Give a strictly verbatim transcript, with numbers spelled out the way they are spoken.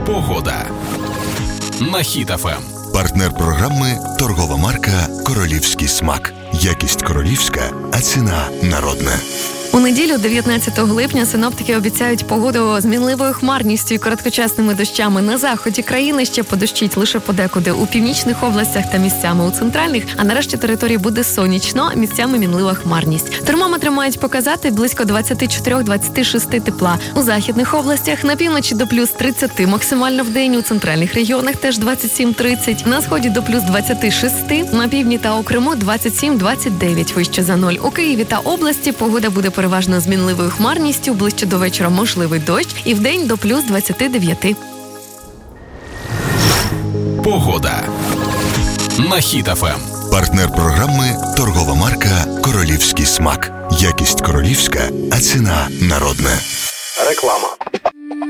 Погода на Хіт еф ем. Партнер програми – торгова марка «Королівський смак». Якість королівська, а ціна народна. У неділю, дев'ятнадцятого липня, синоптики обіцяють погоду з мінливою хмарністю і короткочасними дощами. На заході країни ще подощить лише подекуди у північних областях та місцями у центральних, а на решті території буде сонячно, місцями мінлива хмарність. Термометри мають показати близько двадцять чотири - двадцять шість тепла. У західних областях на півночі до плюс тридцять максимально в день, у центральних регіонах теж двадцять сім - тридцять, на сході до плюс двадцять шість, на півдні та у Криму двадцять сім - двадцять дев'ять вище за нуль. У Києві та області погода буде переважно з мінливою хмарністю, ближче до вечора можливий дощ і вдень до плюс двадцять дев'ять. Погода на Хіт еф ем. Партнер програми – торгова марка «Королівський смак». Якість королівська, а ціна народна. Реклама.